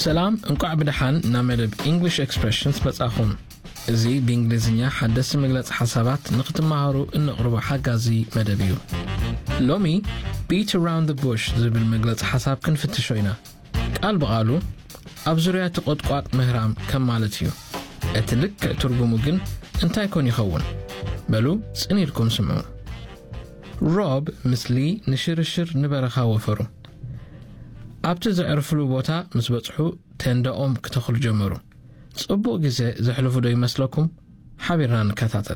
سلام انقع بدحان نعمل English expressions بتاخون زي بإنجليزية حدث مجلس حسابات نقطة مهارو إن قرب حاجة مدبيو لومي beat around the bush زي بالمجلس حساب كنفتشوينا قال بقالو أبزريا تقطقات مهرام كم مالتيو اتلك ترجمو جن انتا يكون يخون بلو سني لكم سمعوا روب مثلي نشرشر نبرخا وفرو أبت زعرفلو بوتا مسبطحو تندقوم كتخل جمرو صبو جزء زحلفو دو يمسلكم حبيران كتاتل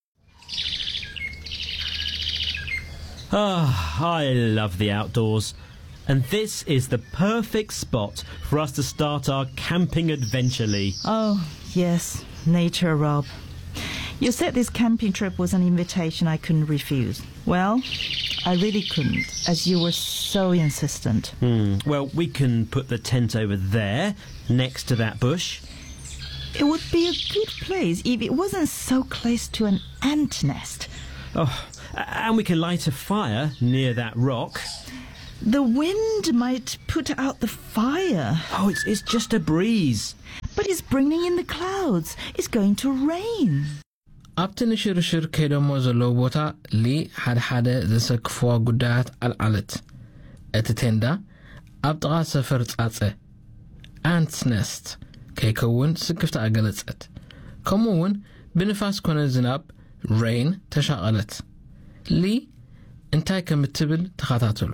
I love the outdoors. And this is the perfect spot for us to start our camping adventure, Lee. Oh, yes, nature, Rob. You said this camping trip was an invitation I couldn't refuse. Well, I really couldn't, as you were so insistent. Well, we can put the tent over there, next to that bush. It would be a good place if it wasn't so close to an ant nest. Oh, and we can light a fire near that rock. The wind might put out the fire. Oh, it's just a breeze. But it's bringing in the clouds. It's going to rain. أبتن شرشر كيدمو زلو بوتا لي حد زسكفوا قدات العلت اتتندا أبطغى سفر تقاطة Ants nest كيكون سكفت أقلت كمون بنفاس كون الزناب rain تشغلت لي انتاي كمتبل تخاطاتلو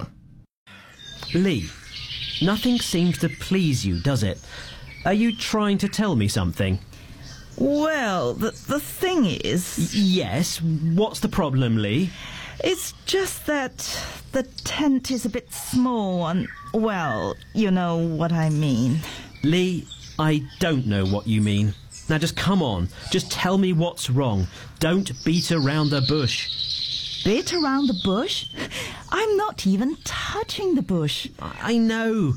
Lee, nothing seems to please you, does it? Are you trying to tell me something? Well, the thing is... Yes, what's the problem, Lee? It's just that the tent is a bit small and, well, you know what I mean. Lee, I don't know what you mean. Now just come on, just tell me what's wrong. Don't beat around the bush. Beat around the bush? I'm not even touching the bush. I know.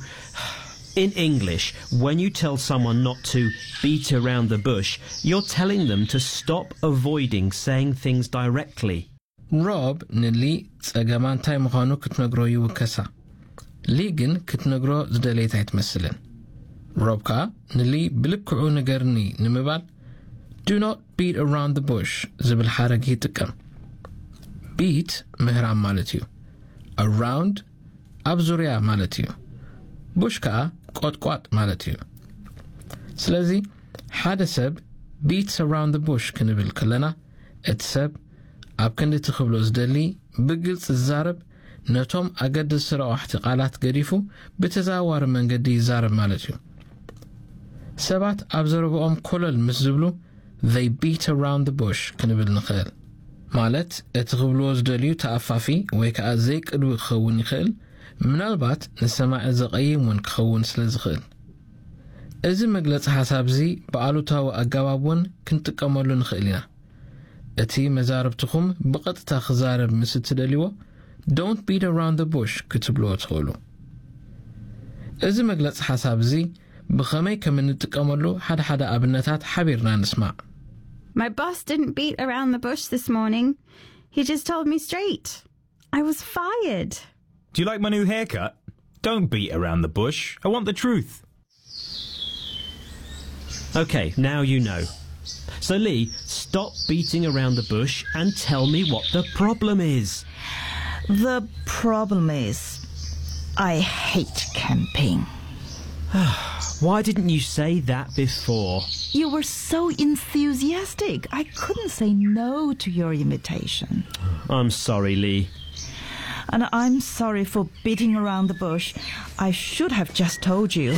In English, when you tell someone not to beat around the bush, you're telling them to stop avoiding saying things directly. روب نلي تساقمان تاي مخانو كتنقرو يوكسا ليجن كتنقرو زدليتا يتمثلن روب كا نلي بلكعو نقرني نمبال Do not beat around the bush زبل حارقي تكم beat مهرام مالتيو around أبزوريا مالتيو bush كا قوت مالتيو سلازي حدا سب beats around the bush كنبل كلنا اتسب أب كندي تخبلو زدلي بقلت الزارب نتوم أقد السرعة احتقالات قريفو بتزاوار من قدي زارب مالتيو سبات أبزربو أم كل المسزبلو they beat around the bush كنبل نخيل مالت اتخبلو زدليو تأفافي ويكا زيك ادو خون يخيل من البات نسمع زقيم ون كخون سلزخيل إذا مقلت حساب زي بقالو تاو أقابابون كنت كمالو نخيلنا اتي مزاربتكم بقطتا خزارب مستدليو don't beat around the bush كتبلو تخولو إذا مقلت حساب زي بخمي كمن نتكملو حد أبنتات حبيرنا نسمع My boss didn't beat around the bush this morning. He just told me straight. I was fired. Do you like my new haircut? Don't beat around the bush. I want the truth. Okay, now you know. So Lee, stop beating around the bush and tell me what the problem is. The problem is I hate camping. Why didn't you say that before? You were so enthusiastic. I couldn't say no to your invitation. I'm sorry, Lee. And I'm sorry for beating around the bush. I should have just told you.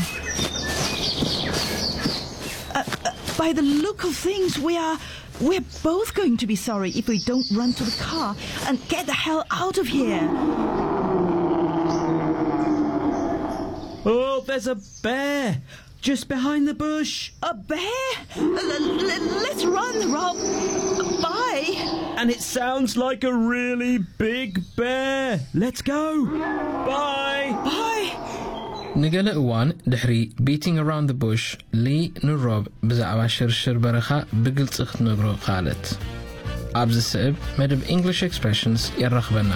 By the look of things, we're both going to be sorry if we don't run to the car and get the hell out of here. Oh, there's a bear just behind the bush. A bear? Let's run, Rob. Bye. And it sounds like a really big bear. Let's go. Bye. Bye. نقل اوان دحري beating around the bush لي نروب بزعبا شرشر برخا بقلت اخت نقرو قالت عبز السئب مدب English expressions يرخبنا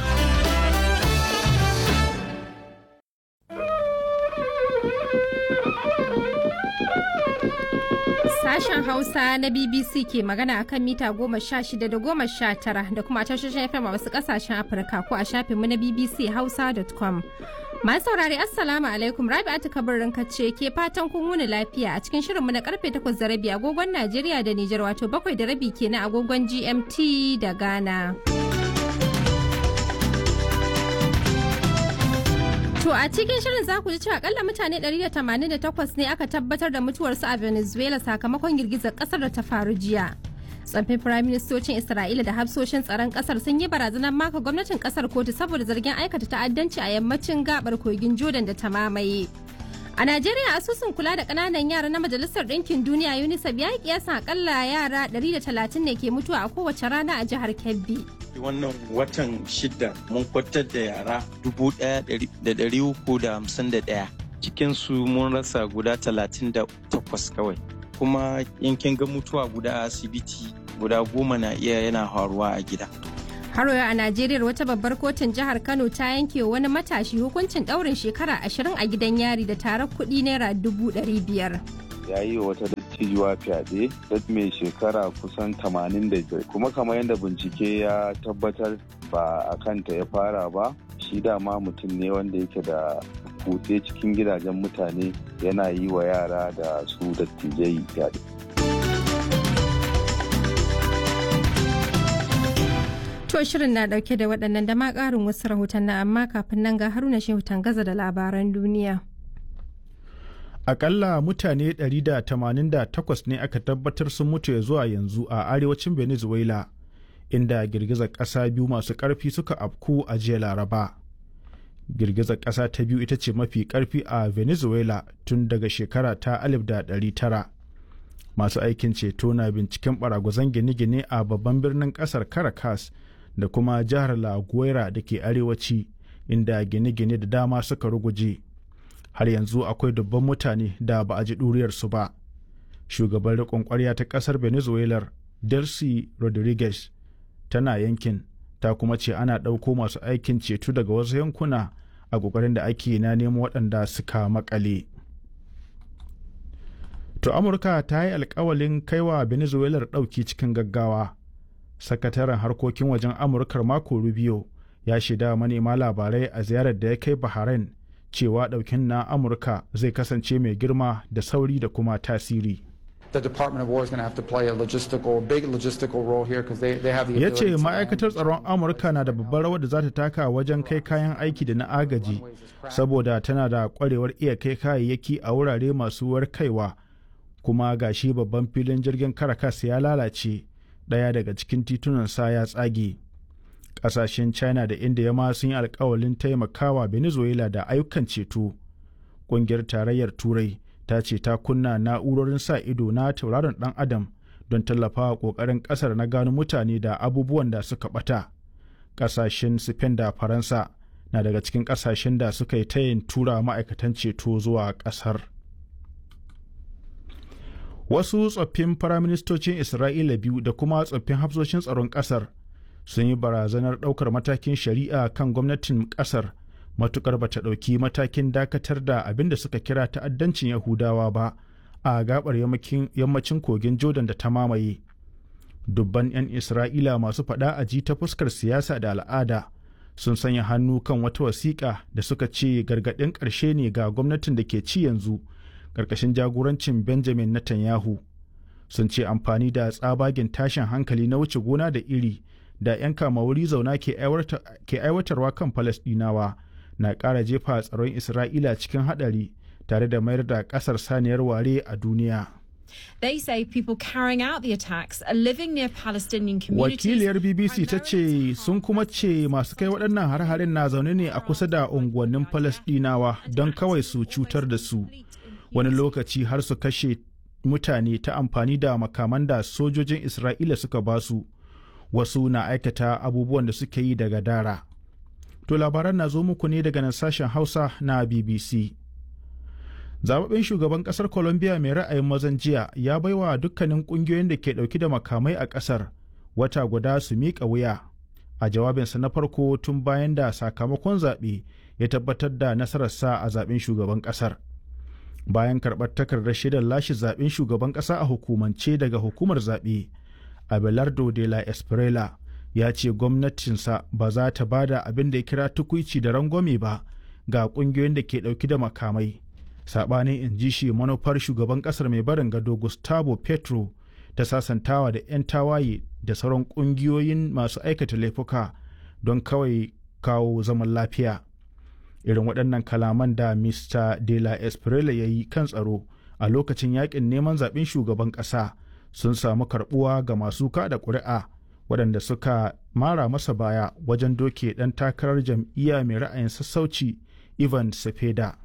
Sashen Hausa na BBC ke magana akan mita 16 da 19 da kuma tashoshin FM a wasu kasashen Afirka ko a shafinmu na bbchausa.com. Masu saurari Assalamu alaikum, Rabi'atu Kabirin kace ke fatan kun wuni lafiya a cikin shirinmu na karfe 8:30 agogon Najeriya da Nijar, wato 7:30 kenan agogon GMT da Ghana. To a cikin shirin za ku ji cewa akalla mutane 188 ne aka tabbatar da mutuwarsu a Venezuela sakamakon girgizar kasar da ta faru jiya. Tsoffin firaministocin Isra'ila da hafsoshin tsaron kasar sun yi barazanar maka gwamnatin kasar kotu saboda zargin aikata ta'addanci a yammacin gabar kogin Jordan da ta mamaye. A Najeriya, asusun kula da ƙananan yara na Majalisar Ɗinkin Duniya UNICEF ya yi kiyasan akalla yara 130 ne ke mutuwa a kowace rana a jihar Kebbi. Wannan watan shida mun kwatar da yara 1,351, cikinsu mun rasa guda 38 kawai. Kuma yankin ga mutuwa guda a asibiti guda 10 na iya yana faruwa a gida. Har a Najeriya, wata babbar kotun jihar Kano ta yanke wani matashi hukuncin ɗaurin shekara 20 a gidan yari da tarar kuɗi naira 500,000. Ya yi wata dattijuwa fyaɗe da mai shekara kusan 85, kuma kamar yadda bincike ya tabbatar ba a kanta ya fara ba, shi dama mutum ne wanda yake da kutse cikin gidajen mutane yana yi wa yara da su dattijai fyaɗe. To shirin na dauke da waɗannan da ma ƙarin wasu rahoton amma kafin nan ga Haruna Shehu Tangaza da labaran duniya. Akalla mutane 188 ne aka tabbatar sun mutu ya zuwa yanzu a arewacin Venezuela, inda girgizar ƙasa biyu masu ƙarfi suka afku a jiya Laraba. Girgizar ƙasa ta biyu ita ce mafi ƙarfi a Venezuela tun daga shekara ta 1900. Masu aikin ceto na binciken baragwazon gine-gine a babban birnin ƙasar Caracas da kuma jihar La Guaira da ke arewaci, inda gine-gine da dama suka ruguje. Har yanzu akwai dubban mutane da ba a ji ɗuriyarsu ba. Shugaban riƙon ƙwarya ta ƙasar Venezuela, Delcy Rodriguez, tana yankin, ta kuma ce ana ɗauko masu aikin ceto daga wasu yankuna a ƙoƙarin da ake na nemo waɗanda suka makale. To Amurka ta yi alkawalin kaiwa Venezuela ɗauki cikin gaggawa. Sakataren harkokin wajen Amurkar Marco Rubio ya shaida manema labarai a ziyarar da ya kai Bahrain cewa ɗaukin na Amurka zai kasance mai girma da sauri da kuma tasiri. Ya ce ma'aikatar tsaron Amurka na da babbar rawar da za ta taka wajen kai kayan aiki da na agaji, saboda tana da ƙwarewar iya kai kayayyaki a wurare masu warkaiwa. Kuma gashi babban filin jirgin Caracas ya lalace, ɗaya daga cikin titunansa ya tsage. Ƙasashen China da India ma sun yi alkawalin taimakawa Venezuela da ayyukan ceto. Ƙungiyar Tarayyar Turai ta ce ta kunna na'urorin sa ido na tauraron ɗan Adam don tallafawa ƙoƙarin ƙasar na gano mutane da abubuwan da suka ɓata. Ƙasashen Spain da Faransa na daga cikin ƙasashen da suka yi tayin tura ma'aikatan ceto zuwa ƙasar. Wasu tsoffin firaministocin Isra'ila biyu da kuma tsoffin hafsoshin tsaron ƙasar sun yi barazanar ɗaukar matakin shari'a kan gwamnatin ƙasar matuƙar bata ɗauki matakin dakatar da abin da suka kira ta'addancin Yahudawa ba a gabar yammacin kogin Jordan da ta mamaye. Dubban 'yan Isra'ila masu faɗa a ji ta fuskar siyasa da al'ada sun sanya hannu kan wata wasiƙa da suka ce gargaɗin ƙarshe ne ga gwamnatin da ke ci yanzu ƙarƙashin jagorancin Benjamin Netanyahu. Sun ce amfani da tsabagen tashin hankali na wuce gona da iri da 'yan kama wuri zauna ke aiwatarwa kan Falasɗinawa na ƙara jefa tsaron Isra'ila cikin haɗari tare da mayar da ƙasar saniyar ware a duniya. They say people carrying out the attacks are living near Palestinian communities. Wakiliyar BBC ta ce sun kuma ce masu kai waɗannan har-harin na zaune ne a kusa da unguwannin Falasɗinawa don kawai su cutar da su. Wani lokaci har su kashe mutane ta amfani da makaman da sojojin Isra'ila suka basu. Wasu na aikata abubuwan da suke yi daga dara. To labaran na zo muku ne daga nan sashen Hausa na BBC. Zababben shugaban kasar Colombia mai ra'ayin mazan jiya ya baiwa dukkanin kungiyoyin da ke dauki da makamai a kasar wata guda su miƙa wuya. A jawabinsa na farko tun bayan da sakamakon zaɓe ya tabbatar da nasararsa a zaɓen shugaban kasar. bayan karɓar takardar shaidar lashe zaɓen shugaban ƙasa a hukumance daga hukumar zaɓe. Abelardo de la Espriella ya ce gwamnatinsa ba za ta ba da abin da ya kira tukuici da rangwame ba ga ƙungiyoyin da ke ɗauki da makamai. Saɓanin in ji shi manufar shugaban ƙasar mai barin gado Gustavo Petro ta sasantawa da 'yan tawaye da sauran ƙungiyoyin masu aikata laifuka don kawai kawo zaman lafiya. Irin waɗannan kalaman da Mr. de la Espriella ya yi kan tsaro a lokacin yakin neman zaɓen shugaban ƙasa sun samu karɓuwa ga masu kaɗa ƙuri'a waɗanda suka mara masa baya wajen doke ɗan takarar jam'iyya mai ra'ayin sassauci Ivan Cepeda.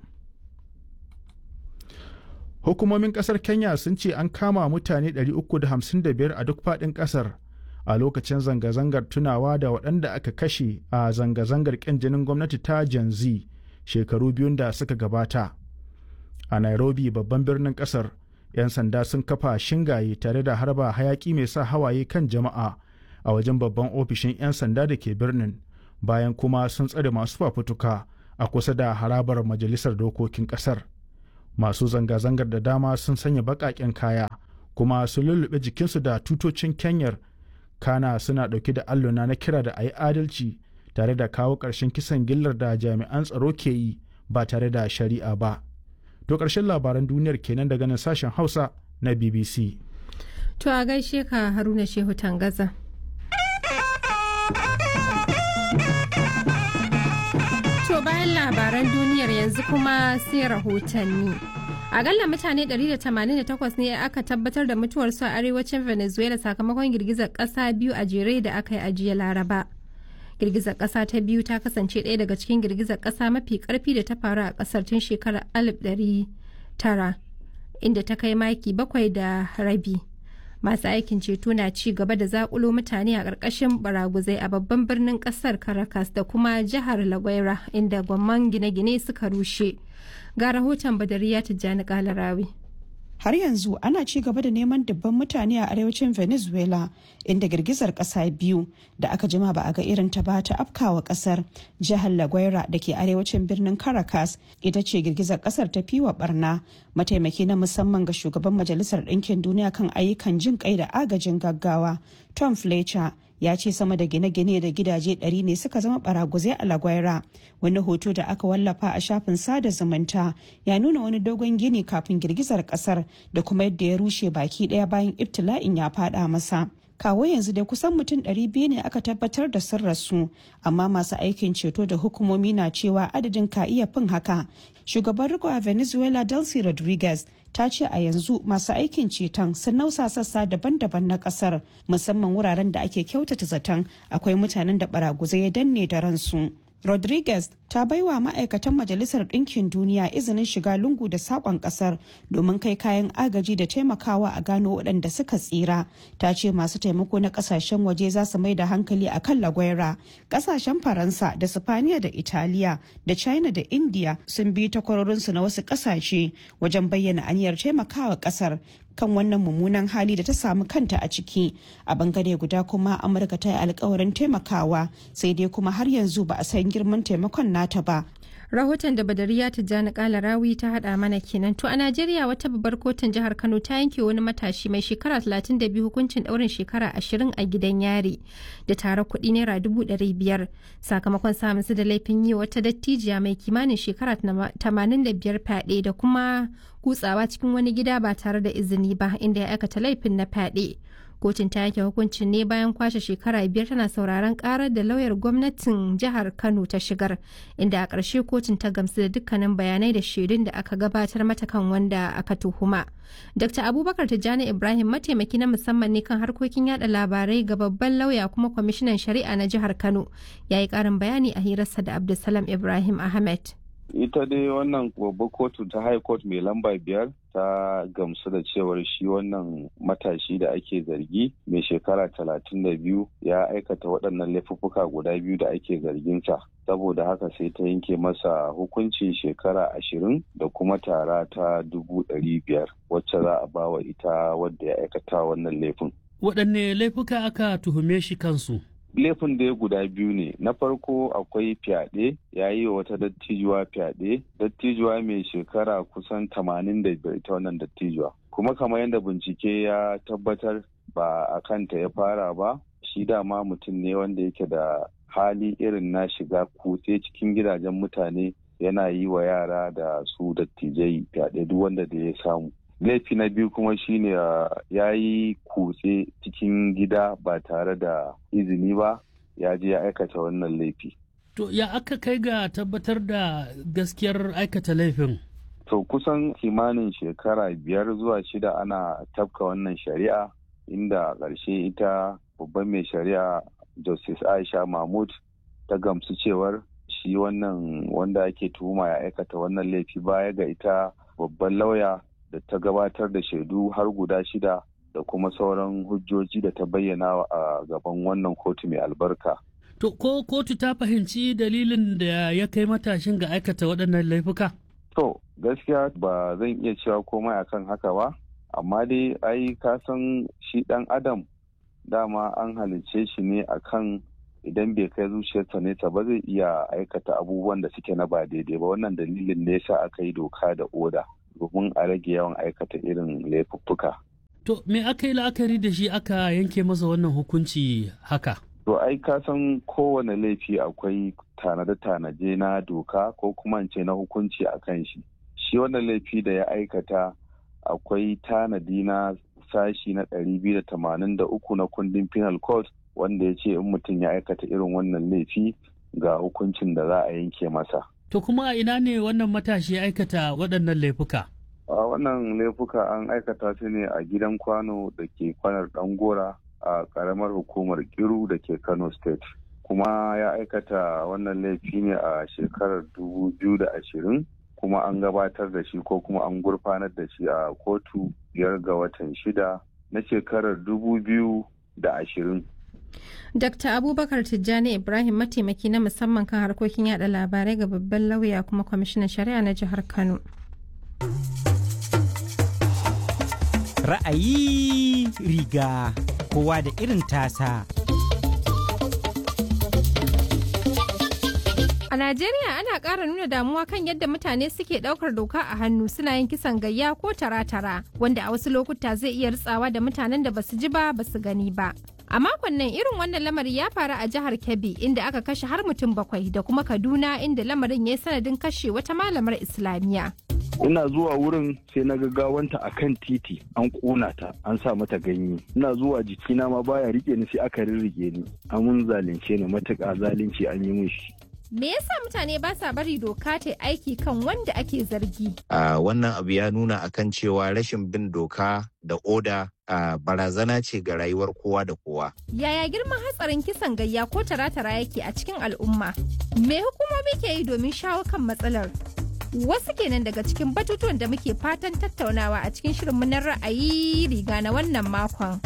Hukumomin ƙasar Kenya sun ce an kama mutane 355 a duk faɗin ƙasar a lokacin zanga-zangar tunawa da waɗanda aka kashe a zanga-zangar ƙin jinin gwamnati ta Gen Z shekaru biyun da suka gabata. A Nairobi, babban birnin ƙasar, 'yan sanda sun kafa shingaye tare da harba hayaƙi mai sa hawaye kan jama'a a wajen babban ofishin 'yan sanda da ke birnin, bayan kuma sun tsare masu fafutuka a kusa da harabar majalisar dokokin ƙasar. Masu zanga-zangar da dama sun sanya baƙaƙen kaya kuma sun lullube jikinsu da tutocin Kenyar, kana suna ɗauke da alluna na kira da a yi adalci tare da kawo ƙarshen kisan gillar da jami'an tsaro ke yi ba tare da shari'a ba. To ƙarshen labaran duniyar kenan daga nan sashen Hausa na BBC. To a gaishe ka Haruna Shehu Tangaza. To bayan labaran duniyar yanzu kuma sai rahotanni. Akalla mutane 188 ne aka tabbatar da mutuwarsu a arewacin Venezuela sakamakon girgizar ƙasa biyu a jere da aka yi a jiya Laraba. Girgizar ƙasa ta biyu ta kasance ɗaya daga cikin girgizar ƙasa mafi ƙarfi da ta faru a ƙasar tun shekarar 1900, inda ta kai maki 7.5. Masu aikin ceto na ci gaba da zakulo mutane a ƙarƙashin baraguzai a babban birnin ƙasar Caracas da kuma jihar La Guaira, inda gwamman gine-gine suka rushe. Ga rahoton Badariya Tijjani Kalarawi. Har yanzu ana ci gaba da neman dubban mutane a arewacin Venezuela, inda girgizar ƙasa biyu da aka jima ba a ga irin ta ba ta afkawa ƙasar. Jihar La Guaira da ke arewacin birnin Caracas ita ce girgizar ƙasar ta fi wa barna. Mataimaki na musamman ga shugaban Majalisar Ɗinkin Duniya kan ayyukan jin kai da agajin gaggawa, Tom Fletcher, ya ce sama da gine-gine da gidaje 100 ne suka zama baraguzai a La Guaira. Wani hoto da aka wallafa a shafin sada zumunta ya nuna wani dogon gini kafin girgizar kasar da kuma yadda ya rushe baki daya bayan ibtila'in ya fada masa. Kawo yanzu dai kusan mutum 200 ne aka tabbatar da sun rasu, amma masu aikin ceto da hukumomi na cewa adadin ka iya fin haka. Shugaban riko a Venezuela Delcy Rodriguez ta ce a yanzu masu aikin ceton sun nausa sassa daban-daban na kasar, musamman wuraren da ake kyautata zaton akwai mutanen da baraguzai ya danne da ransu. Rodriguez ta baiwa ma'aikatan Majalisar Ɗinkin Duniya izinin shiga lungu da saƙon ƙasar domin kai kayan agaji da taimakawa a gano waɗanda suka tsira. Ta ce masu taimako na ƙasashen waje za su mai da hankali a kan La Guaira. Ƙasashen Faransa da Sifaniya da Italiya da China da India sun bi takwarorinsu na wasu ƙasashe wajen bayyana aniyar taimakawa ƙasar kan wannan mummunan hali da ta samu kanta a ciki. A bangare guda kuma Amurka ta yi alkawarin taimakawa, sai dai kuma har yanzu ba a san girman taimakon nata ba. Rahoton da Badariya Tijjani Kalarawi ta hada mana kenan. To a Najeriya wata babbar kotun jihar Kano ta yanke wani matashi mai shekara 32 hukuncin daurin shekara 20 a gidan yari da tare kuɗi naira 500,000 sakamakon samun su da laifin yi wata dattijiya mai kimanin shekara 85 fyaɗe da kuma kutsawa cikin wani gida ba tare da izini ba, inda ya aikata laifin na fyaɗe. Kotun ta yanke hukuncin ne bayan kwashe shekara 5 tana sauraron karar da lauyar gwamnatin jihar Kano ta shigar, inda a ƙarshe kotun ta gamsu da dukkanin bayanai da shaidun da aka gabatar mata kan wanda aka tuhuma. Dr. Abubakar Tijjani Ibrahim, mataimaki na musamman ne kan harkokin yada labarai ga babban lauya kuma kwamishinan shari'a na jihar Kano, ya yi ƙarin bayani a hirarsa da Abdulsalam Ibrahim Ahmed. Ita dai wannan babbar kotu ta High Court mai lamba 5 ta gamsu da cewar shi wannan matashi da ake zargi mai shekara 32 ya aikata waɗannan laifuffuka guda biyu da ake zarginsa. Saboda haka sai ta yanke masa hukuncin shekara 20 da kuma tara ta 500,000 wacce za a bawa ita wadda ya aikata wannan laifin. Waɗanne laifuka aka tuhume shi kansu? laifin da ya guda biyu ne. Na farko akwai fyaɗe, ya yi wa wata dattijuwa fyaɗe, dattijuwa mai shekara kusan 85 ita wannan dattijuwa. Kuma kamar yadda bincike ya tabbatar ba a kanta ya fara ba, shi dama mutum ne wanda yake da hali irin na shiga kutse cikin gidajen mutane yana yi wa yara da su dattijai fyaɗe duk wanda da ya samu. Laifi na biyu kuma shine ya yi kutse cikin gida ba tare da izini ba, ya je ya aikata wannan laifi. To ya aka kai ga tabbatar da gaskiyar aikata laifin? To kusan kimanin shekara 5 zuwa 6 ana tafka wannan shari'a, inda ƙarshe ita babban mai shari'a Justice Aisha Mahmud ta gamsu cewar shi wannan wanda ake tuhuma ya aikata wannan laifi baya ga ita babban lauya da ta gabatar da shaidu har guda 6 da kuma sauran hujjoji da ta bayyana a gaban wannan kotu mai albarka. To ko kotu ta fahimci dalilin da ya kai matashin ga aikata waɗannan laifuka? To gaskiya ba zan iya cewa komai akan haka ba, amma dai ai ka san shi ɗan adam dama an halicce shi ne akan idan bai kai zuciyarsa nesa ba zai iya aikata abubuwan da suke na ba daidai ba. Wannan dalilin ne yasa aka yi doka da oda domin a rage yawan aikata irin laifuffuka. To me aka yi la'akari da shi aka yanke masa wannan hukunci haka? To ai ka san kowane laifi akwai tanade-tanaje na doka ko kuma ce na hukunci a kan shi. Shi wannan laifi da ya aikata akwai tanadi na sashi na 283 na kundin penal code wanda ya ce in mutum ya aikata irin wannan laifi ga hukuncin da za a yanke masa. To kuma a ina ne wannan matashi ya aikata waɗannan laifuka? A wannan laifuka an aikata su ne a gidan kwano da ke kwanar Ɗangora a ƙaramar hukumar Kiru da ke Kano State. Kuma ya aikata wannan laifi ne a shekarar 2020 kuma an gabatar da shi ko kuma an gurfanar da shi a kotu 5 ga watan 6 na shekarar 2020. Dr. Abubakar Tijjani Ibrahim mataimaki na musamman kan harkokin yada labarai ga babban lauya kuma kwamishinan shari'a na jihar Kano. Ra'ayi riga kowa da irin tasa. A Najeriya ana ƙara nuna damuwa kan yadda mutane suke ɗaukar doka a hannu suna yin kisan gayya ko tara-tara wanda a wasu lokuta zai iya ritsawa da mutanen da basu ji ba basu gani ba. A makon nan irin wannan lamari ya faru a jihar Kebbi inda aka kashe har mutum 7 da kuma Kaduna inda lamarin ya yi sanadin kashe wata malamar Islamiyya. Ina zuwa wurin sai na gaggawanta a kan titi an ƙona ta an sa mata ganye. Ina zuwa jikina ma baya rike ni sai aka rirrige ni. Amun zalunce ni matuƙa zalunci an yi mishi. Me yasa mutane ba sa bari doka ta aiki kan wanda ake zargi? Wannan abu ya nuna akan cewa rashin bin doka da oda barazana ce ga rayuwar kowa da kowa. Yaya girman hatsarin kisan gayya ko tara-tara yake a cikin al'umma? Me hukumomi ke yi domin shawo kan matsalar? Wasu kenan daga cikin batutuwan da muke fatan tattaunawa a cikin shirinmu na ra'ayi riga na wannan makon.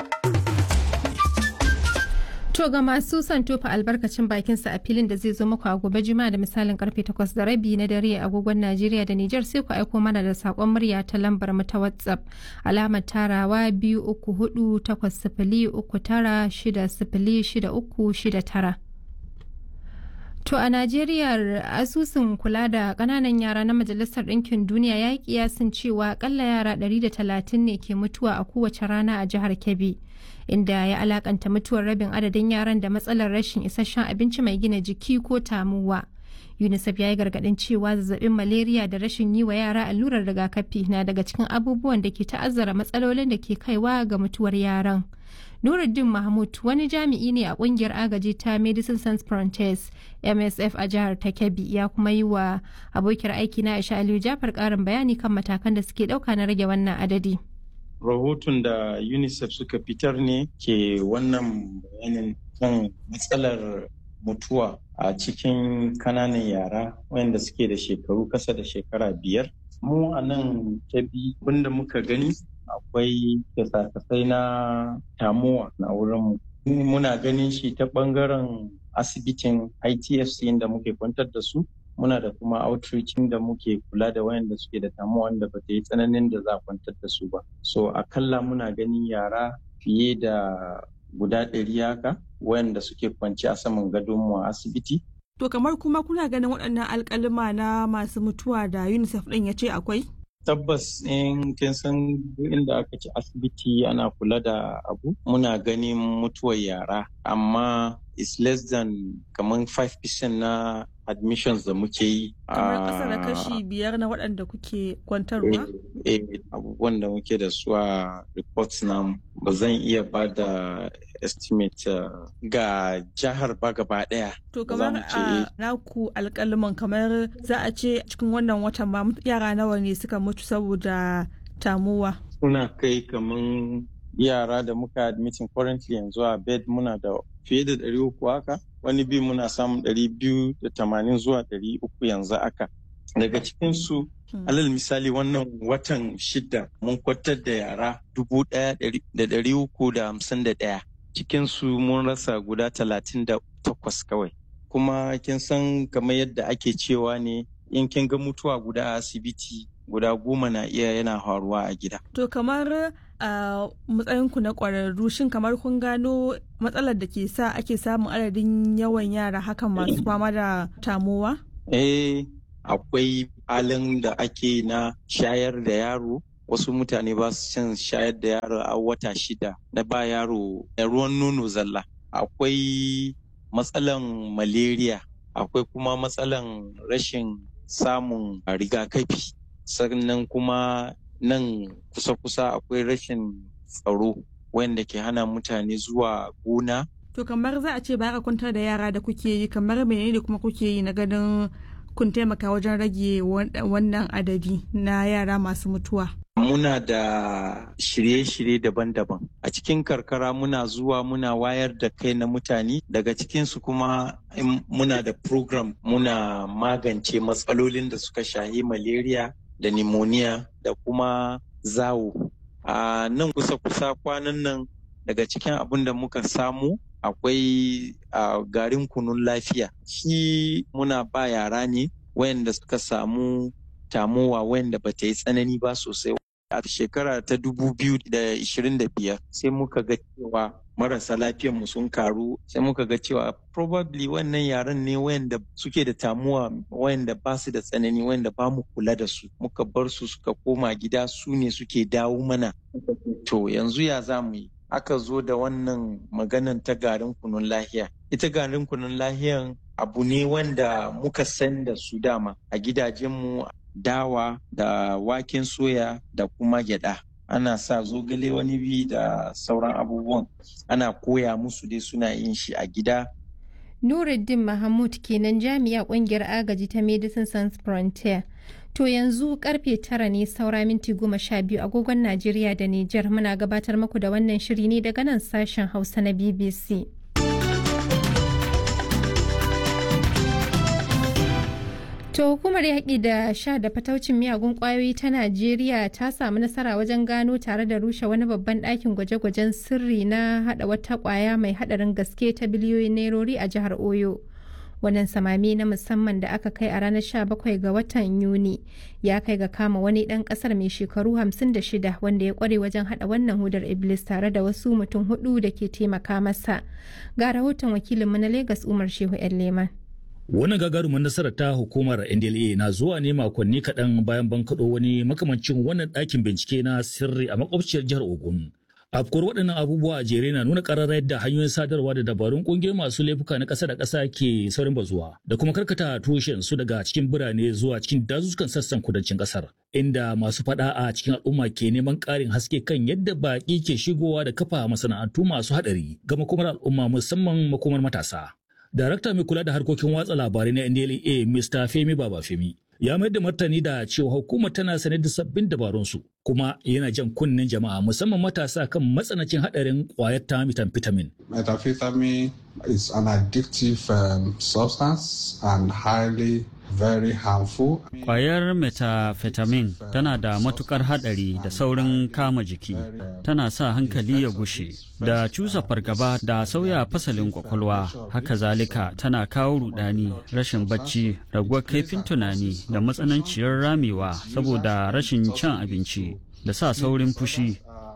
To ga masu son tofa albarkacin bakinsa a filin da zai zo muku a gobe juma'a da misalin karfe 8:30 na dare a agogon Najeriya da Nijar sai ku aiko mana da sakon murya ta lambar mu ta WhatsApp alamar tarawa 234 To a Najeriya asusun kula da ƙananan yara na Majalisar Ɗinkin Duniya ya yi kiyasin cewa akalla yara 130 ne ke mutuwa a kowace rana a jihar Kebbi, inda ya alakanta mutuwar rabin adadin yaran da matsalar rashin isasshen abinci mai gina jiki ko tamuwa. UNICEF ya yi gargaɗin cewa zazzabin malaria da rashin yi wa yara allurar rigakafi na daga cikin abubuwan da ke ta'azzara matsalolin da ke kaiwa ga mutuwar yaran. Nuruddin Mahmud wani jami'i ne a kungiyar agaji ta Medicine Sans Frontiers MSF a jihar ta Kebbi ya kuma yi wa abokiyar aiki na Aisha Aliyu Jafar karin bayani kan matakan da suke dauka na rage wannan adadi. Rahoton da UNICEF suka fitar ne ke wannan bayanin kan matsalar mutuwa a cikin kananan yara wayanda suke da shekaru kasa da shekara 5. Mu a nan Kebbi abinda muka gani akwai kyasa-kyasai na tamuwa na wurinmu. Muna ganin shi ta ɓangaren asibitin ITFC da muke kwantar da su. Muna da kuma outreaching da muke kula da wayanda suke da tamuwa wanda ba ta yi tsananin da za a kwantar da su ba. So akalla muna ganin yara fiye da guda 100 haka wayanda suke kwanci a saman gadonmu a asibiti. To kamar kuma kuna ganin waɗannan alƙaluma na masu mutuwa da UNICEF ɗin ya ce akwai? Tabbas in kin san inda aka ci asibiti ana kula da abu muna ganin mutuwar yara amma it's less than kamar 5% na admissions da muke yi. Kamar ƙasa da kashi 5 na waɗanda kuke kwantarwa? Abubuwan da muke da su a reports namu ba zan iya ba da estimate ga jihar ba gaba ɗaya. To kamar a naku alƙaliman kamar za a ce cikin wannan watan ba yara nawa ne suka mutu saboda tamuwa? Suna kai kamar yara da muka admitting currently yanzu a bed muna da fiye da 300 haka. Wani bi muna samun 280 zuwa 300 yanzu aka. Daga cikinsu, alal misali wannan watan 6 mun kwatar da yara 1,351. Cikinsu mun rasa guda 38 kawai. Kuma kin san kamar yadda ake cewa ne in kin ga mutuwa guda a asibiti guda 10 na iya yana faruwa a gida. To kamar a matsayinku na ƙwararru shin kamar kun gano matsalar da ke sa ake samun adadin yawan yara hakan masu fama da tamowa? Akwai halin da ake na shayar da yaro. Wasu mutane ba su cin shayar da yaro a wata 6 na ba yaro da ruwan nono zalla. Akwai matsalan malaria, akwai kuma matsalan rashin samun rigakafi. Sannan kuma nan kusa-kusa akwai rashin tsaro wanda ke hana mutane zuwa gona. To kamar za a ce ba ka kwantar da yara da kuke yi kamar menene kuma kuke yi na ganin kun taimaka wajen rage wannan adadi na yara masu mutuwa? Muna da shirye-shirye daban-daban. A cikin karkara muna zuwa muna wayar da kai na mutane. Daga cikinsu kuma muna da program muna magance matsalolin da suka shahi malaria da pneumonia da kuma zawo. A nan kusa-kusa kwanan nan daga cikin abin da muka samu akwai garin kunun lafiya. Shi muna ba yara ne wayanda suka samu tamowa wayanda ba ta yi tsanani ba sosai. A shekara ta 2025 sai muka ga cewa marasa lafiyanmu sun karu, sai muka ga cewa probably wannan yaran ne wayanda suke da tamuwa wayanda ba su da tsanani wayanda ba mu kula da su. Muka bar su suka koma gida su ne suke dawo mana. To yanzu ya za mu yi? Aka zo da wannan maganan ta garin kunun lahiya. Ita garin kunun lahiyan abu ne wanda muka san da su dama a gidajenmu, dawa da waken soya da kuma gyada. Ana sa zogale wani bi da sauran abubuwan. Ana koya musu dai suna yin shi a gida. Nuruddin Mahmud kenan jami'a kungiyar agaji ta Medicine Sans Frontier. To yanzu karfe 9 ne saura minti 12 agogon Najeriya da Nijar muna gabatar muku da wannan shiri ne daga nan sashen Hausa na BBC. To hukumar yaƙi da sha da fataucin miyagun ƙwayoyi ta Najeriya ta samu nasara wajen gano tare da rushe wani babban ɗakin gwaje-gwajen sirri na haɗa wata ƙwaya mai haɗarin gaske ta biliyoyin nairori a jihar Oyo. Wannan samami na musamman da aka kai a ranar 17 ga watan Yuni ya kai ga kama wani ɗan ƙasar mai shekaru 56 wanda ya ƙware wajen haɗa wannan hudar Iblis tare da wasu mutum 4 da ke taimaka masa. Ga rahoton wakilinmu na Legas Umar Shehu 'yan Leman. Wannan gagarumin nasarar ta hukumar NDLA na zuwa ne makonni kaɗan bayan bankaɗo wani makamancin wannan ɗakin bincike na sirri a makwabciyar jihar Ogun. Afkuwar waɗannan abubuwa a jere na nuna ƙararra yadda hanyoyin sadarwa da dabarun ƙungiyar masu laifuka na ƙasa da ƙasa ke saurin bazuwa da kuma karkata tushen su daga cikin birane zuwa cikin dazuzzukan sassan kudancin ƙasar. Inda masu faɗa a cikin al'umma ke neman ƙarin haske kan yadda baƙi ke shigowa da kafa masana'antu masu haɗari ga makomar al'umma musamman makomar matasa. Darakta mai kula da harkokin watsa labarai na NDLEA Mr. Femi Babafemi ya mayar da martani da cewa hukumar tana sane da sabbin dabarunsu kuma yana jan kunnen jama'a musamman matasa kan matsanancin hadarin kwayar ta methamphetamine. Methamphetamine is an addictive substance and highly very harmful. Kwayar methamphetamine tana da matukar hadari da saurin kama jiki, tana sa hankali ya gushe, da cusa fargaba da sauya fasalin kwakwalwa. Haka zalika tana kawo rudani, rashin bacci, raguwar kaifin tunani da matsananciyar ramewa saboda rashin cin abinci, da sa saurin fushi,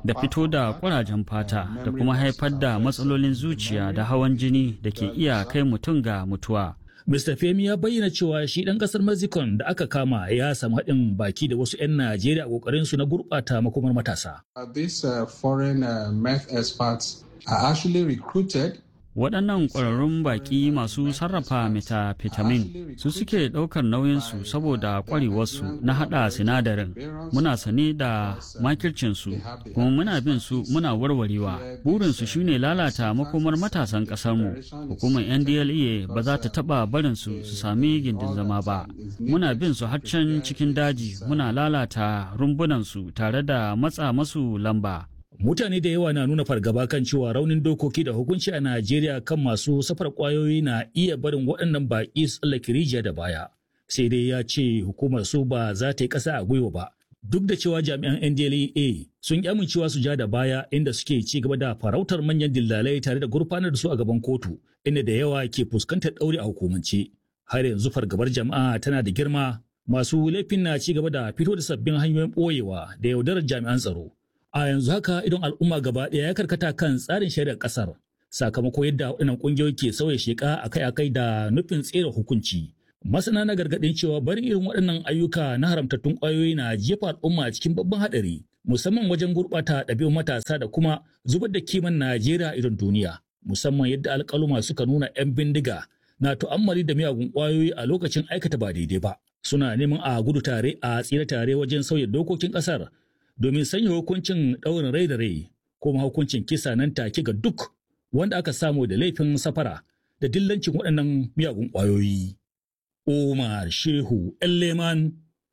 da fito da ƙurajen fata da kuma haifar da matsalolin zuciya da hawan jini da ke iya kai mutum ga mutuwa. Mr. Femi ya bayyana cewa shi ɗan ƙasar Mexico da aka kama ya samu haɗin baki da wasu 'yan Najeriya a ƙoƙarinsu na gurɓata makomar matasa. These foreign meth experts are actually recruited. Waɗannan ƙwararrun baƙi masu sarrafa methamphetamine su suke ɗaukar nauyinsu saboda ƙwarewarsu na haɗa sinadarin. Muna sane da makircinsu, kuma muna bin su muna warwarewa. Burinsu shine lalata makomar matasan ƙasarmu. Hukumar NDLEA ba za ta taɓa barinsu su sami gindin zama ba. Muna bin su har can cikin daji, muna lalata rumbunansu tare da matsa masu lamba. Mutane da yawa na nuna fargaba kan cewa raunin dokoki da hukunci a Najeriya kan masu safar kwayoyi na iya barin waɗannan baƙi su tsallake rijiya da baya. Sai dai ya ce hukumar su ba za ta yi ƙasa a gwiwa ba. Duk da cewa jami'an NDLEA sun ƙi amincewa su ja da baya inda suke ci gaba da farautar manyan dillalai tare da gurfanar da su a gaban kotu, inda da yawa ke fuskantar ɗauri a hukumance. Har yanzu fargabar jama'a tana da girma, masu laifin na ci gaba da fito da sabbin hanyoyin ɓoyewa da yaudarar jami'an tsaro. A yanzu haka idon al'umma gaba ɗaya ya karkata kan tsarin shari'ar ƙasar sakamako yadda waɗannan ƙungiyoyi ke sauya sheƙa akai-akai da nufin tsere hukunci. Masana na gargaɗin cewa barin irin waɗannan ayyuka na haramtattun ƙwayoyi na jefa al'umma cikin babban haɗari, musamman wajen gurɓata ɗabi'un matasa da kuma zubar da kiman Najeriya idon duniya, musamman yadda alƙaluma suka nuna 'yan bindiga na tu'ammali da miyagun ƙwayoyi a lokacin aikata ba daidai ba. Suna neman a gudu tare a tsira tare wajen sauya dokokin ƙasar domin sanya hukuncin ɗaurin rai da rai ko hukuncin kisa nan take ga duk wanda aka samu da laifin safara da dillancin waɗannan miyagun ƙwayoyi. Umar Shehu Leman,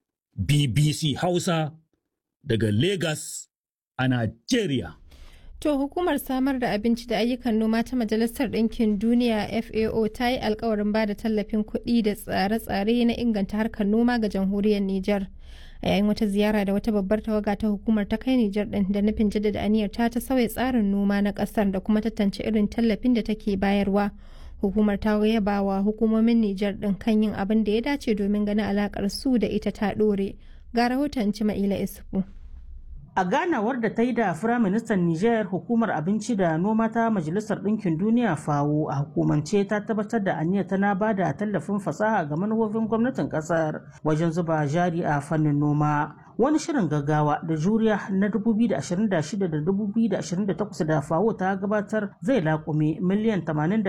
BBC Hausa daga Lagos a Najeriya. To hukumar samar da abinci da ayyukan noma ta Majalisar Ɗinkin Duniya FAO ta yi alkawarin ba da tallafin kuɗi da tsare-tsare na inganta harkar noma ga jamhuriyar Nijar. A yayin wata ziyara da wata babbar tawaga ta hukumar ta kai Nijar ɗin da nufin jaddada aniyar ta sauya tsarin noma na ƙasar da kuma tantance irin tallafin da take bayarwa. Hukumar ta yaba wa hukumomin Nijar ɗin kan yin abin da ya dace domin ganin alaƙar su da ita ta ɗore. Ga rahoton Cima'ila Isufu. A ganawar da ta yi da Firaministan Nijar, hukumar abinci da noma ta Majalisar Ɗinkin Duniya FAO a hukumance ta tabbatar da aniyar tana ba da tallafin fasaha ga manufofin gwamnatin ƙasar wajen zuba jari a fannin noma. Wani shirin gaggawa da juriya na 2026 da 2028 da FAO ta gabatar zai laƙume miliyan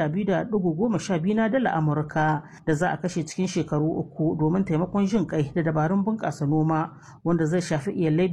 82.12 na dala Amurka da za a kashe cikin shekaru uku domin taimakon jin kai da dabarun bunƙasa noma wanda zai shafi iyalai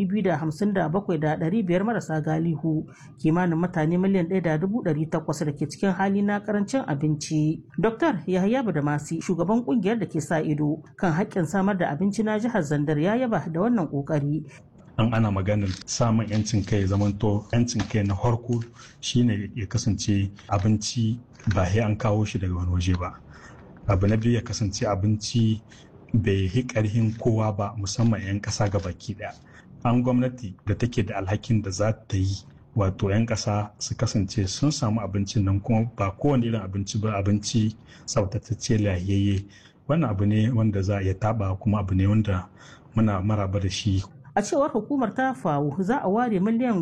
257,500 marasa galihu, kimanin mutane miliyan 1.800 da ke cikin hali na karancin abinci. Dr. Yahaya Badamasi, shugaban kungiyar da ke sa ido kan haƙƙin samar da abinci na jihar Zandar, ya yaba da wannan kokari. An ana maganar samun yancin kai zamanto yancin kai na farko shine ya kasance abinci ba sai an kawo shi daga wani waje ba. Abu na biyu ya kasance abinci bai yi ƙarhin kowa ba, musamman 'yan ƙasa gabaki ɗaya. An gwamnati da take da alhakin da za ta yi wato 'yan ƙasa su kasance sun samu abincin nan, kuma ba kowane irin abinci ba, abinci tsaftatacce lahiyayye. Wannan abu ne wanda za a iya taɓa, kuma abu ne wanda muna maraba da shi. A cewar hukumar ta FAO za a ware miliyan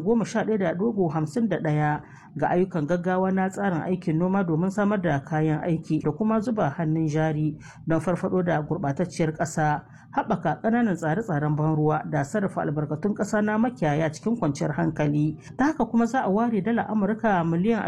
11.51 ga ayyukan gaggawa na tsarin aikin noma domin samar da kayan aiki da kuma zuba hannun jari don farfado da gurɓatacciyar ƙasa, haɓaka ƙananan tsare-tsaren ban ruwa da sarrafa albarkatun ƙasa na makiyaya cikin kwanciyar hankali. Ta haka kuma za a ware dala Amurka miliyan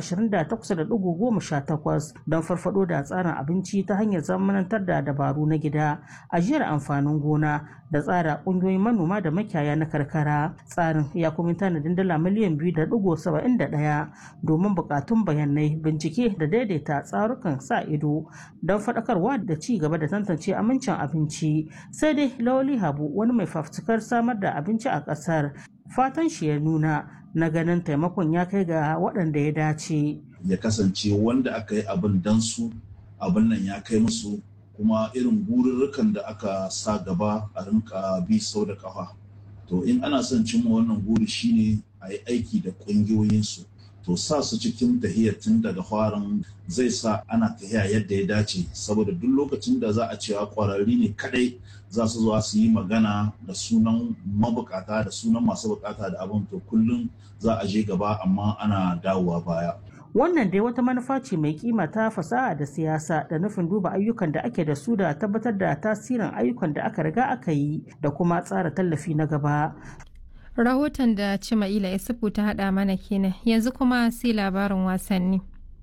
28.18 don farfado da tsarin abinci ta hanyar zamanantar da dabaru na gida, ajiyar amfanin gona da tsara ƙungiyoyin manoma da makiyaya na karkara. Tsarin ya kuma tanadin dala miliyan 2.71 domin buƙatun bayanai, bincike da daidaita tsarukan sa ido don faɗakarwa da ci gaba da tantance amincin abinci. Sai dai Lawali Habu, wani mai fafutukar samar da abinci a ƙasar, fatan shi ya nuna na ganin taimakon ya kai ga waɗanda ya dace. Ya kasance wanda aka yi abin dan su, abin nan ya kai musu, kuma irin gururrukan da aka sa gaba a rinka bi sau da kafa. To in ana son cimma wannan guri shine a yi aiki da ƙungiyoyinsu. To to sa su cikin tahiyar tun daga farin zai sa ana tahiya yadda ya dace, saboda duk lokacin da za a cewa kwararri ne kadai za su zuwa su yi magana da sunan mabukata da sunan masu bukata da abin, to kullum za a je gaba amma ana dawowa baya. Wannan dai wata manufa ce mai kima ta fasaha da siyasa da nufin duba ayyukan da ake da su da tabbatar da tasirin ayyukan da aka riga aka yi da kuma tsara tallafi na gaba. Rahoton da Cima'ila Isufu ta haɗa mana kenan, yanzu kuma sai labarin wasanni.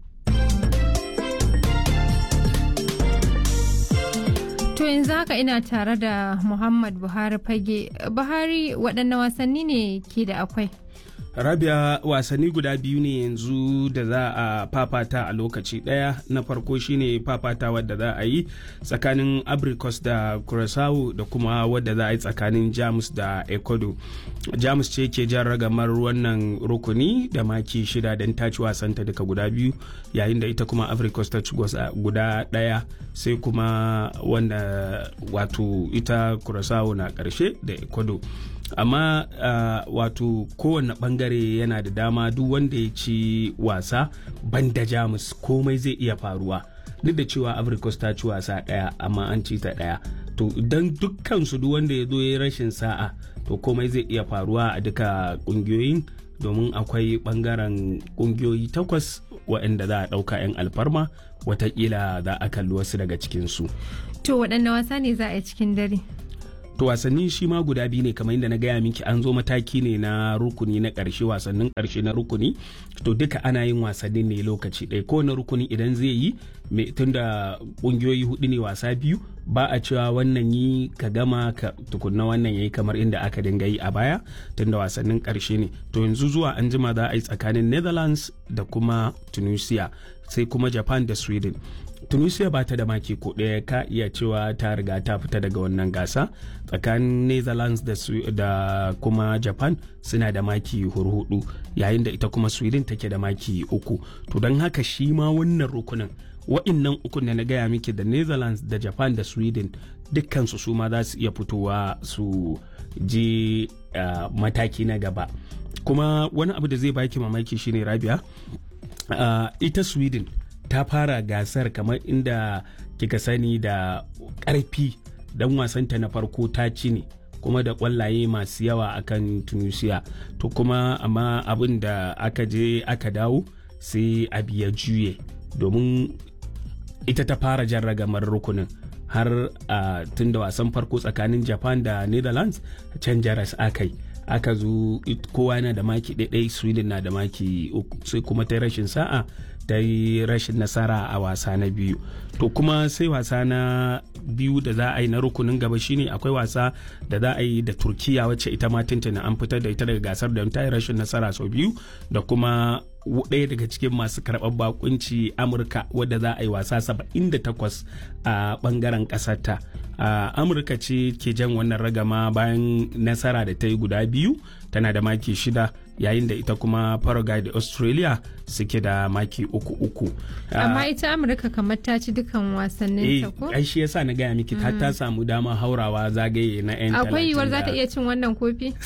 To yanzu haka ina tare da Muhammad Buhari Fage. Buhari, waɗanne wasanni ne ke da akwai? Rabia, wasanni guda biyu ne yanzu da za a fafata a lokaci ɗaya. Na farko shine fafata wadda za a yi tsakanin Abrikos da Curaçao da kuma wadda za a yi tsakanin Jamus da Ecuador. Jamus ce ke jan ragamar wannan rukuni da maki 6 don ta ci wasanta duka guda biyu, yayin da ita kuma Abrikos ta ci guda ɗaya, sai kuma wanda wato ita Curaçao na ƙarshe da Ecuador. Amma wato kowane bangare yana da dama, duk wanda ya ci wasa banda Jamus komai zai iya faruwa, duk da cewa Abrikos ta ci wasa ɗaya amma an ci ta ɗaya. To idan dukkansu duk wanda ya zo ya rashin sa'a to komai zai iya faruwa a duka ƙungiyoyin, domin akwai bangaren ƙungiyoyi 8 waɗanda za a ɗauka 'yan alfarma, watakila za a kalli wasu daga cikinsu. To waɗanne wasa ne za a yi cikin dare? To wasanni shi ma guda biyu ne, kamar yadda na gaya miki, an zo mataki ne na rukuni na ƙarshe, wasannin ƙarshe na rukuni. To duka ana yin wasanni ne lokaci ɗaya, kowane rukuni idan zai yi tunda ƙungiyoyi 4 ne wasa biyu, ba a cewa wannan yi ka gama ka tukunna wannan yayi kamar inda aka dinga yi a baya, tunda wasannin ƙarshe ne. To yanzu zuwa an jima za a yi tsakanin Netherlands da kuma Tunisia, sai kuma Japan da Sweden. Tunisia ba ta da maki ko ɗaya, ka iya cewa ta riga ta fita daga wannan gasa. Tsakanin Netherlands da kuma Japan suna da maki 4, yayin da ita kuma Sweden take da maki 3. To don haka shi ma wannan rukunin, wa'innan ukun da na gaya miki da Netherlands da Japan da Sweden, dukkansu su ma za su iya fitowa su je mataki na gaba. Kuma wani abu da zai baki mamaki shine Rabia, ita Sweden ta fara gasar kamar inda kika sani da ƙarfi, dan wasanta na farko ta ci ne kuma da ƙwallaye masu yawa akan Tunisia. To kuma amma abin da aka je aka dawo sai abu ya juye, domin ita ta fara jan ragamar rukunin har tun da wasan farko tsakanin Japan da Netherlands can jaras aka zo kowa na da maki ɗaiɗai, Sweden na da maki 3, sai kuma ta rashin sa'a ta yi rashin nasara a wasa na biyu. To kuma sai wasa na biyu da za a yi na rukunin gaba shine akwai wasa da za a yi da Turkiya, wacce ita ma tuntuna an fitar da ita daga gasar da ta yi rashin nasara sau biyu, da kuma ɗaya daga cikin masu karɓar bakunci Amurka, wadda za a yi wasa 78 a ɓangaren ƙasarta. Amurka ce ke jan wannan ragama bayan nasara da ta yi guda biyu, tana da maki 6, yayin da ita kuma Paraguay da Australia suke da maki 3. Amma ita Amurka kamar ta ci dukan wasannin ta ko? Ai shi yasa na gaya miki ta samu dama haurawa zagaye na 'yan 30. Akwai yiwuwar za ta iya cin wannan kofi?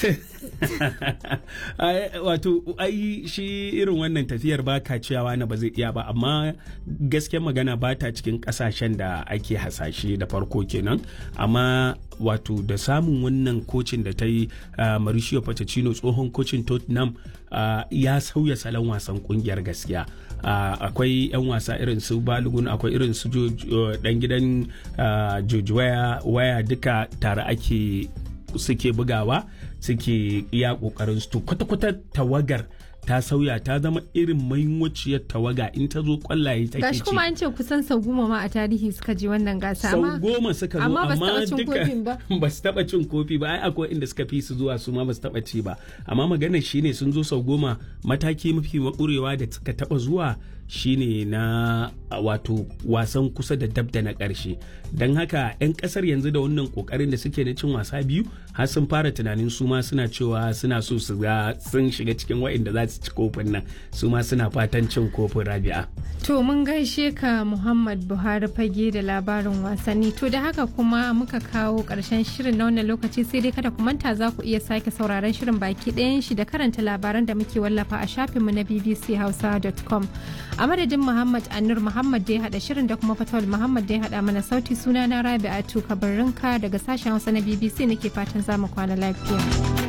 Wato ai shi irin wannan tafiyar ba ka ciyawa na ba zai iya ba, amma gaskiyar magana ba ta cikin kasashen da ake hasashe da farko kenan. Amma wato da samun wannan kocin da ta yi Mauricio Pochettino, tsohon kocin Tottenham, ya sauya salon wasan kungiyar gaskiya. Akwai 'yan wasa irin su Balogun, akwai irin su dan gidan George Weah, duka tare suke bugawa, suke iya kokarin su. Kwata-kwata tawagar ta sauya, ta zama irin mainwaciyar tawaga, in ta zo kwallaye take ci. Gashi kuma an ce kusan sau 10 ma a tarihi suka je wannan gasa. Sau 10 suka zo, amma duka ba su taba cin kofi ba. Ai akwai inda suka fi su zuwa su ma ba su taba ci ba. Amma maganar shine sun zo sau 10. Mataki mafi makurewa da suka taba zuwa shine na wato wasan kusa da dab da na ƙarshe. Don haka 'yan ƙasar yanzu da wannan ƙoƙarin da suke na cin wasa biyu har sun fara tunanin su ma suna cewa suna so su ga sun shiga cikin waɗanda za su ci kofin nan, su ma suna fatan cin kofin, Rabi'a. To mun gaishe ka Muhammad Buhari fage da labarin wasanni. To da haka kuma muka kawo ƙarshen shirin na wannan lokaci, sai dai kada ku manta za ku iya sake sauraron shirin baki ɗayan shi da karanta labaran da muke wallafa a shafinmu na bbchausa.com. A madadin Muhammad Anur Muhammad da ya haɗa shirin da kuma Fatawul Muhammad da ya haɗa mana sauti, suna na Rabi'atu Kabarinka daga sashen Hausa na BBC nake fatan za mu kwana lafiya.